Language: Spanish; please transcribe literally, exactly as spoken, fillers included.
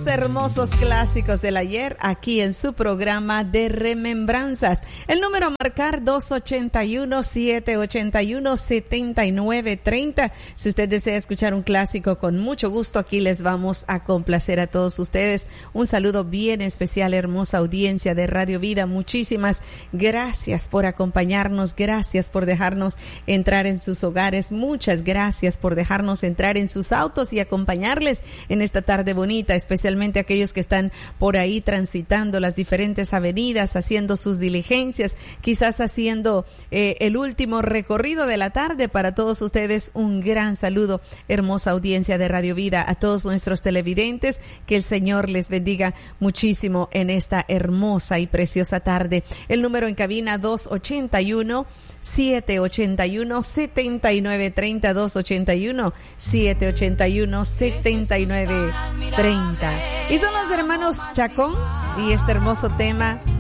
los hermosos clásicos del ayer aquí en su programa de Remembranzas. El número a marcar dos ocho uno, siete ocho uno, siete nueve tres cero. Si usted desea escuchar un clásico, con mucho gusto aquí les vamos a complacer a todos ustedes. Un saludo bien especial, hermosa audiencia de Radio Vida. Muchísimas gracias por acompañarnos, gracias por dejarnos entrar en sus hogares, muchas gracias por dejarnos entrar en sus autos y acompañarles en esta tarde bonita, especialmente aquellos que están por ahí transitando las diferentes avenidas, haciendo sus diligencias, quizás haciendo eh, el último recorrido de la tarde. Para todos ustedes un gran saludo, hermosa audiencia de Radio Vida, a todos nuestros televidentes, que el Señor les bendiga muchísimo en esta hermosa y preciosa tarde. El número en cabina dos ocho uno, siete ocho uno, siete nueve tres cero, dos ocho uno, siete ocho uno, siete nueve tres cero. Y son los hermanos Chacón y este hermoso tema